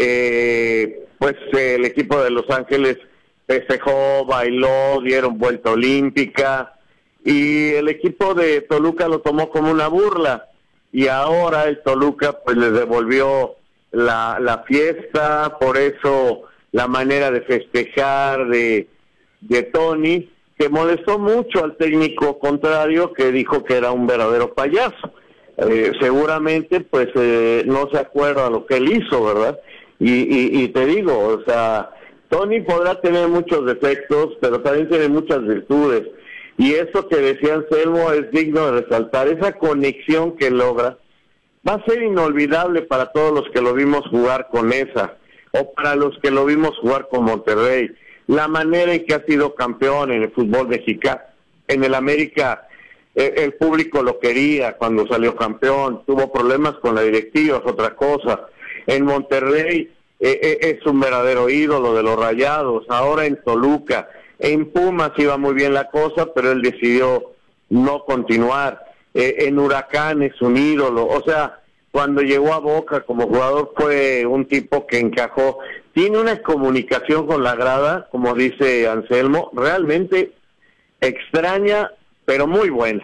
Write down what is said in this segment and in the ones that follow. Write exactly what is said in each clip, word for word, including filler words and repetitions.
eh, pues eh, el equipo de Los Ángeles festejó, bailó, dieron vuelta olímpica, y el equipo de Toluca lo tomó como una burla, y ahora el Toluca pues les devolvió la, la fiesta. Por eso la manera de festejar de, de Tony, que molestó mucho al técnico contrario, que dijo que era un verdadero payaso. Eh, seguramente pues eh, no se acuerda lo que él hizo, ¿verdad? Y, y, y te digo, o sea, Tony podrá tener muchos defectos, pero también tiene muchas virtudes, y eso que decía Anselmo es digno de resaltar. Esa conexión que logra va a ser inolvidable para todos los que lo vimos jugar con esa, o para los que lo vimos jugar con Monterrey. La manera en que ha sido campeón en el fútbol mexicano, en el América, eh, el público lo quería cuando salió campeón, tuvo problemas con la directiva, es otra cosa. En Monterrey eh, eh, es un verdadero ídolo de los Rayados. Ahora en Toluca, en Pumas iba muy bien la cosa, pero él decidió no continuar. Eh, en Huracán es un ídolo. O sea, cuando llegó a Boca como jugador fue un tipo que encajó. Tiene una comunicación con la grada, como dice Anselmo, realmente extraña, pero muy buena.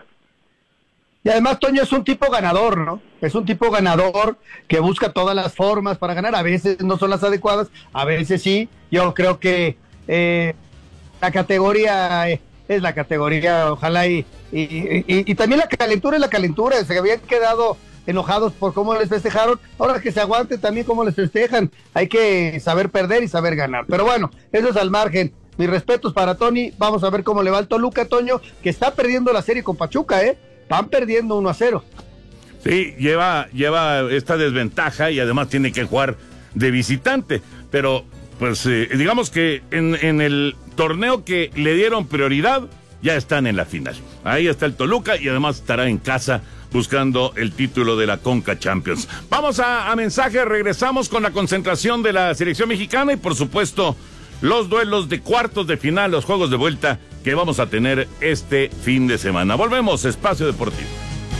Y además Toño es un tipo ganador, ¿no? Es un tipo ganador que busca todas las formas para ganar. A veces no son las adecuadas, a veces sí. Yo creo que eh, la categoría eh, es la categoría, ojalá y, y, y, y también la calentura es la calentura. Se habían quedado enojados por cómo les festejaron, ahora que se aguante también cómo les festejan. Hay que saber perder y saber ganar, pero bueno, eso es al margen. Mis respetos para Tony. Vamos a ver cómo le va al Toluca, Toño, que está perdiendo la serie con Pachuca, ¿eh? Van perdiendo uno a cero. Sí, lleva, lleva esta desventaja y además tiene que jugar de visitante, pero pues eh, digamos que en, en el torneo que le dieron prioridad, ya están en la final. Ahí está el Toluca y además estará en casa buscando el título de la Conca Champions. Vamos a, a mensaje, regresamos con la concentración de la selección mexicana y por supuesto los duelos de cuartos de final, los juegos de vuelta que vamos a tener este fin de semana. Volvemos, Espacio Deportivo.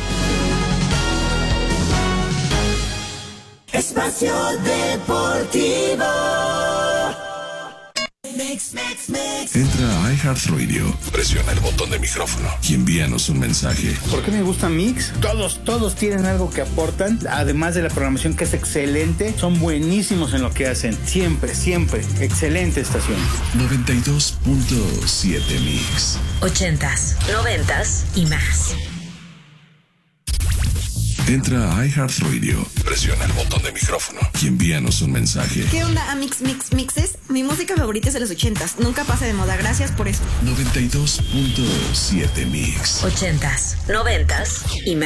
Espacio Deportivo. Mix, mix, mix. Entra a iHeartRadio, presiona el botón de micrófono y envíanos un mensaje. ¿Por qué me gusta Mix? Todos, todos tienen algo que aportan, además de la programación que es excelente, son buenísimos en lo que hacen, siempre, siempre, excelente estación. noventa y dos punto siete Mix. Ochentas, noventas y más. Entra a iHeartRadio, presiona el botón de micrófono y envíanos un mensaje. ¿Qué onda, Amix Mix Mixes? Mi música favorita es de los ochentas, nunca pasa de moda, gracias por eso. noventa y dos punto siete Mix. Ochentas, noventas y más.